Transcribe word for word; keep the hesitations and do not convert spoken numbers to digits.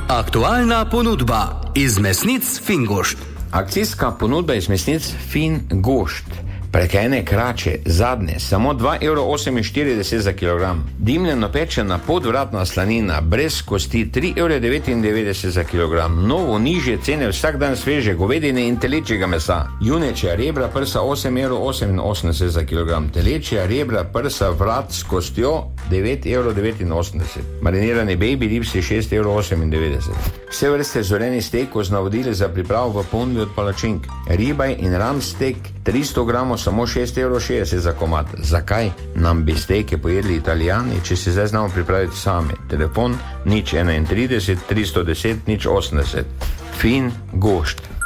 Aktualna ponudba iz mesnic Fingošt. Akcijska ponudba iz mesnic Fingošt. Prekajene krače, zadnje, samo dva evra oseminštirideset za kilogram. Dimljeno pečena podvratna slanina, brez kosti, tri evra devetindevetdeset za kilogram. Novo, nižje cene vsak dan sveže govedine in telečjega mesa. Junečja rebra prsa osem evra oseminosemdeset za kilogram. Telečja rebra prsa vrat s kostjo devet evra devetinosemdeset. Marinirani baby ribsi šest evra osemindevetdeset. Vse vrste zorenih stekov z navodili za pripravo v ponudbi od palačink. Ribaj in ram stek tristo gramov samo šest evra šestdeset za komad. Zakaj nam bi steke pojedli Italijani, če se zdaj znamo pripraviti sami? Telefon nič enaintrideset tristo deset nič osemdeset. Fingošt.